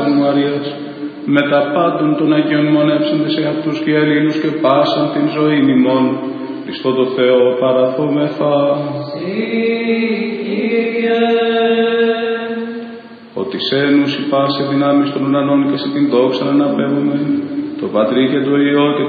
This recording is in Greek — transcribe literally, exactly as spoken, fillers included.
πάσεων Μαρίας, με τα πάντων των Αγίων μονεύσαντες σε αυτούς και Ελλήνους και πάσαν την ζωή ημών, Χριστό το Θεό παραθόμεθα. Ότι σένους η πάση δυνάμεις των ουρανών και σε την δόξα να αναπέμπουμε, το Πατρί και το Υιό και